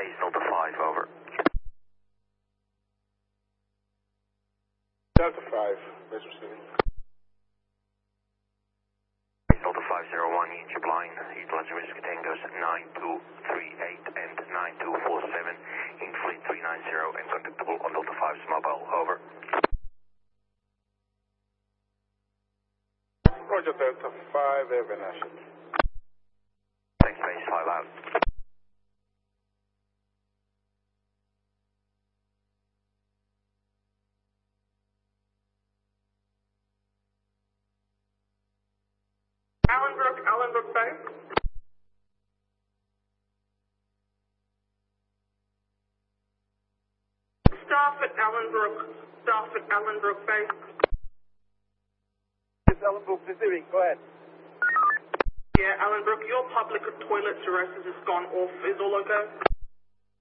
Base Delta 5, over. Delta 5, base receiving. Base Delta 501, Egypt line, utilize risk tangos 9238 and 9247, in fleet 390 and contactable on Delta 5's mobile, over. Roger, Delta 5, Evanescent. Thanks, base 5 out. Allenbrook base. Staff at Allenbrook base. It's Allenbrook receiving, go ahead. Yeah, Allenbrook, your public toilet cirrhosis has gone off. Is all okay?